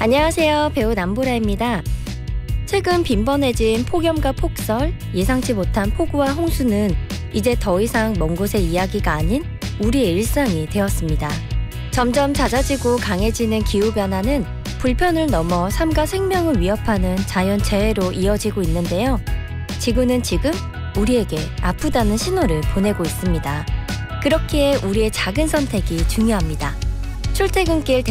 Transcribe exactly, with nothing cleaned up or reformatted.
안녕하세요. 배우 남보라입니다. 최근 빈번해진 폭염과 폭설, 예상치 못한 폭우와 홍수는 이제 더 이상 먼 곳의 이야기가 아닌 우리의 일상이 되었습니다. 점점 잦아지고 강해지는 기후변화는 불편을 넘어 삶과 생명을 위협하는 자연재해로 이어지고 있는데요. 지구는 지금 우리에게 아프다는 신호를 보내고 있습니다. 그렇기에 우리의 작은 선택이 중요합니다. 출퇴근길